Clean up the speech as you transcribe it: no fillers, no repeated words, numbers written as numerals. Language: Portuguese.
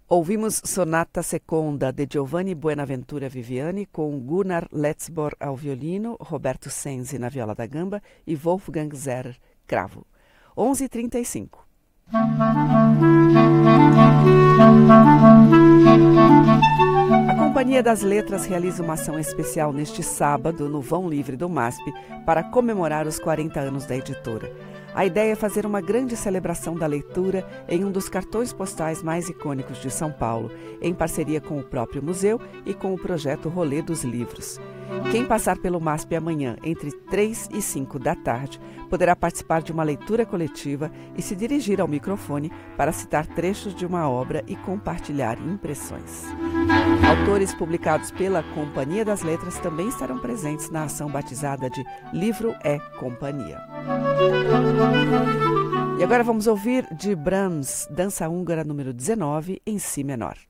Ouvimos Sonata Seconda, de Giovanni Buenaventura Viviani, com Gunnar Letzbor ao violino, Roberto Senzi na viola da gamba e Wolfgang Zerer, cravo. 11h35. A Companhia das Letras realiza uma ação especial neste sábado no Vão Livre do MASP para comemorar os 40 anos da editora. A ideia é fazer uma grande celebração da leitura em um dos cartões postais mais icônicos de São Paulo, em parceria com o próprio museu e com o projeto Rolê dos Livros. Quem passar pelo MASP amanhã, entre 3 e 5 da tarde, poderá participar de uma leitura coletiva e se dirigir ao microfone para citar trechos de uma obra e compartilhar impressões. Autores publicados pela Companhia das Letras também estarão presentes na ação batizada de Livro é Companhia. E agora vamos ouvir de Brahms, Dança Húngara número 19, em Si menor.